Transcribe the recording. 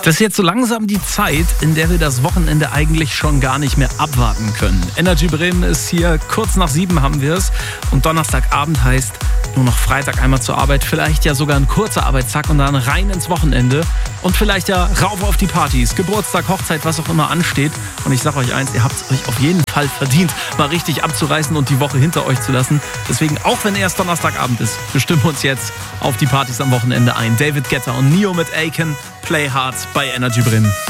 Das ist jetzt so langsam die Zeit, in der wir das Wochenende eigentlich schon gar nicht mehr abwarten können. Energy Bremen ist hier, kurz nach 7 haben wir es. Und Donnerstagabend heißt nur noch Freitag einmal zur Arbeit. Vielleicht ja sogar ein kurzer Arbeitstag und dann rein ins Wochenende. Und vielleicht ja rauf auf die Partys, Geburtstag, Hochzeit, was auch immer ansteht. Und ich sag euch eins, ihr habt es euch auf jeden Fall verdient, mal richtig abzureißen und die Woche hinter euch zu lassen. Deswegen, auch wenn erst Donnerstagabend ist, bestimmen wir uns jetzt auf die Partys am Wochenende ein. David Guetta und Neo mit Aiken, Play Hard bei Energy Bremen.